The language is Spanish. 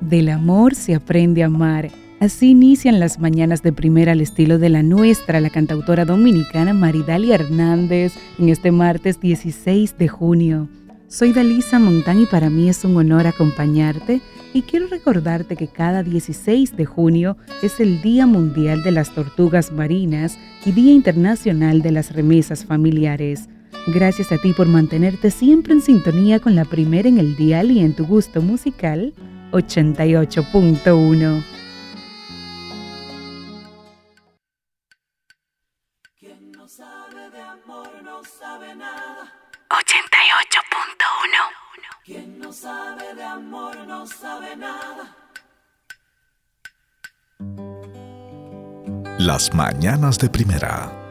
Del amor se aprende a amar. Así inician las mañanas de Primera al estilo de la nuestra, la cantautora dominicana Maridalia Hernández, en este martes 16 de junio. Soy Dalisa Montán y para mí es un honor acompañarte y quiero recordarte que cada 16 de junio es el Día Mundial de las Tortugas Marinas y Día Internacional de las Remesas Familiares. Gracias a ti por mantenerte siempre en sintonía con la primera en el dial y en tu gusto musical, 88.1. Quien no sabe de amor no sabe nada. 88.1. Quien no sabe de amor no sabe nada. Las mañanas de Primera.